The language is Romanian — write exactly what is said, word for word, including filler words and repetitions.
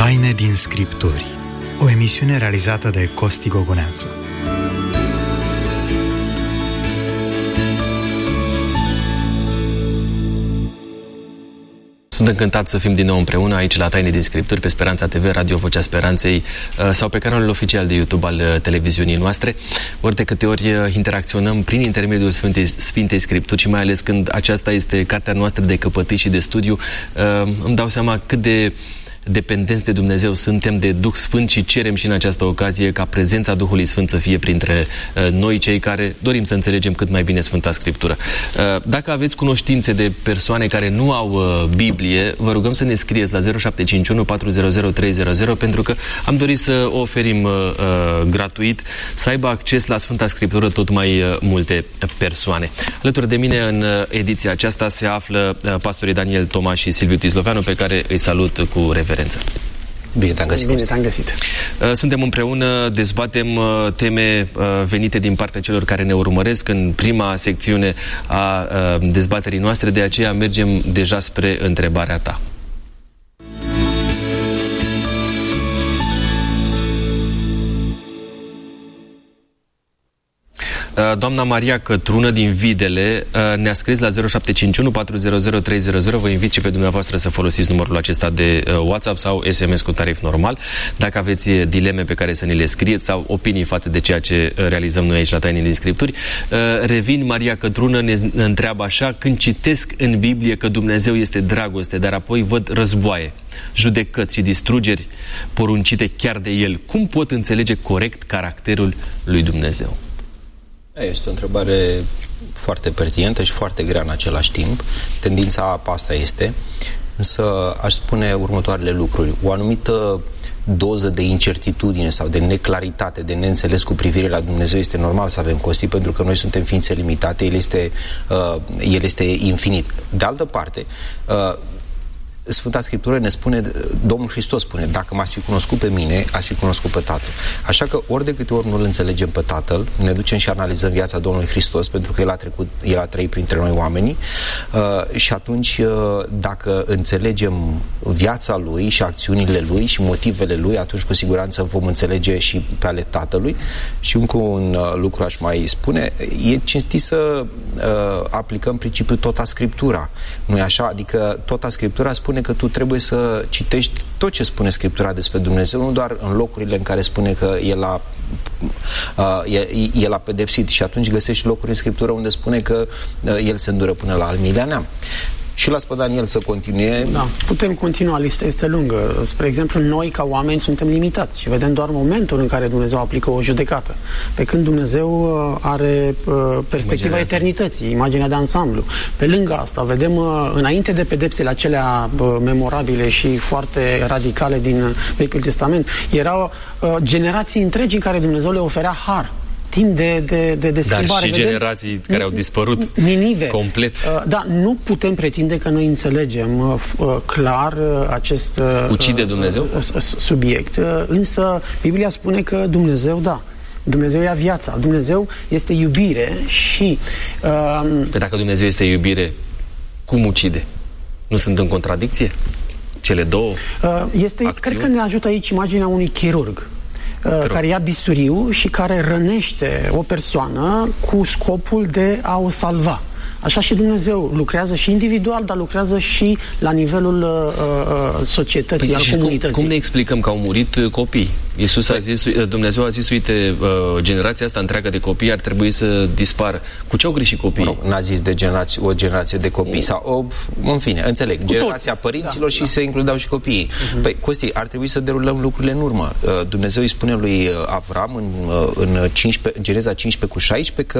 Taine din Scripturi, o emisiune realizată de Costi Gogoneață. Sunt încântat să fim din nou împreună aici la Taine din Scripturi, pe Speranța T V, Radio Vocea Speranței sau pe canalul oficial de YouTube al televiziunii noastre. Ori de câte ori interacționăm prin intermediul Sfintei, Sfintei Scripturi și mai ales când aceasta este cartea noastră de căpătâi și de studiu, îmi dau seama cât de dependenți de Dumnezeu suntem, de Duh Sfânt, și cerem și în această ocazie ca prezența Duhului Sfânt să fie printre uh, noi, cei care dorim să înțelegem cât mai bine Sfânta Scriptură. Uh, dacă aveți cunoștințe de persoane care nu au uh, Biblie, vă rugăm să ne scrieți la zero șapte cinci unu patru zero zero trei zero zero, pentru că am dorit să o oferim uh, uh, gratuit, să aibă acces la Sfânta Scriptură tot mai uh, multe persoane. Alături de mine în uh, ediția aceasta se află uh, pastorii Daniel Toma și Silviu Tisloveanu, pe care îi salut cu reverență. Bine te-am găsit. Bine te-am găsit. Suntem împreună, dezbatem teme venite din partea celor care ne urmăresc în prima secțiune a dezbaterii noastre, de aceea mergem deja spre întrebarea ta. Doamna Maria Cătrună din Videle ne-a scris la zero șapte cinci unu patru zero zero trei zero zero. Vă invit și pe dumneavoastră să folosiți numărul acesta de WhatsApp sau S M S cu tarif normal. Dacă aveți dileme pe care să ni le scrieți sau opinii față de ceea ce realizăm noi aici la Taine din Scripturi. Revin, Maria Cătrună ne întreabă așa: când citesc în Biblie că Dumnezeu este dragoste, dar apoi văd războaie, judecăți și distrugeri poruncite chiar de El, cum pot înțelege corect caracterul lui Dumnezeu? Este o întrebare foarte pertinentă și foarte grea în același timp. Tendința asta este, însă aș spune următoarele lucruri. O anumită doză de incertitudine sau de neclaritate, de neînțeles cu privire la Dumnezeu este normal să avem, Costi, pentru că noi suntem ființe limitate, El este, uh, El este infinit. De altă parte, uh, Sfânta Scriptură ne spune, Domnul Hristos spune: dacă m-ați fi cunoscut pe mine, ați fi cunoscut pe Tatăl. Așa că ori de câte ori nu-L înțelegem pe Tatăl, ne ducem și analizăm viața Domnului Hristos, pentru că El a trecut, El a trăit printre noi oamenii, uh, și atunci uh, dacă înțelegem viața Lui și acțiunile Lui și motivele Lui, atunci cu siguranță vom înțelege și pe ale Tatălui. Și încă un uh, lucru aș mai spune: e cinstit să uh, aplicăm principiul tota Scriptura. Nu-i așa? Adică tota Scriptura spune că tu trebuie să citești tot ce spune Scriptura despre Dumnezeu, nu doar în locurile în care spune că El a, uh, El a pedepsit, și atunci găsești locuri în Scriptură unde spune că uh, El se îndură până la al miilea neam. Și las pe Daniel să continue. Da, putem continua, lista este lungă. Spre exemplu, noi ca oameni suntem limitați și vedem doar momentul în care Dumnezeu aplică o judecată. Pe când Dumnezeu are uh, perspectiva eternității, imaginea de ansamblu. Pe lângă asta, vedem uh, înainte de pedepsele acelea uh, memorabile și foarte radicale din Vechiul Testament, erau uh, generații întregi în care Dumnezeu le oferea har. Timp de, de, de, de schimbare. Dar și vedem generații care au dispărut Ninive. complet. Uh, da, nu putem pretinde că noi înțelegem uh, uh, clar uh, acest uh, Ucide Dumnezeu? Uh, subiect, uh, însă Biblia spune că Dumnezeu, da, Dumnezeu ia viața, Dumnezeu este iubire și... Uh, Pe dacă Dumnezeu este iubire, cum ucide? Nu sunt în contradicție cele două uh, este, acțiuni? Cred că ne ajută aici imaginea unui chirurg care ia bisturiu și care rănește o persoană cu scopul de a o salva. Așa și Dumnezeu lucrează și individual, dar lucrează și la nivelul uh, societății, păi al comunității. Cum, cum ne explicăm că au murit copii? Iisus a zis, Dumnezeu a zis: uite, uh, generația asta întreagă de copii ar trebui să dispară. Cu ce au greșit copiii? Mă rog, n-a zis de generație, o generație de copii, sau o, în fine, înțeleg, cu generația toți părinților, da, și da. Se includeau și copiii. Uh-huh. Păi, Costi, ar trebui să derulăm lucrurile în urmă. Uh, Dumnezeu îi spune lui Avram în, uh, în, cincisprezece, în Geneza cincisprezece cu șaisprezece că